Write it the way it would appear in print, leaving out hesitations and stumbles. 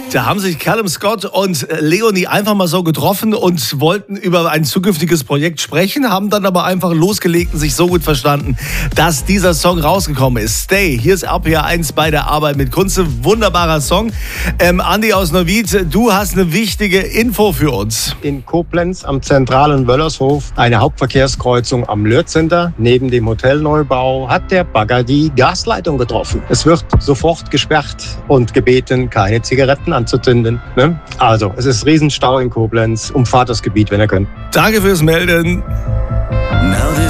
Da haben sich Callum Scott und Leonie einfach mal so getroffen und wollten über ein zukünftiges Projekt sprechen, haben dann aber einfach losgelegt und sich so gut verstanden, dass dieser Song rausgekommen ist. Stay, hier ist RPR 1 bei der Arbeit mit Kunze. Wunderbarer Song. Andi aus Neuwied, du hast eine wichtige Info für uns. In Koblenz am zentralen Wöllershof, eine Hauptverkehrskreuzung am Löhr-Center, neben dem Hotelneubau, hat der Bagger die Gasleitung getroffen. Es wird sofort gesperrt und gebeten, keine Zigaretten anzuzünden. Ne? Also, es ist Riesenstau in Koblenz. Umfahrt das Gebiet, wenn ihr könnt. Danke fürs Melden.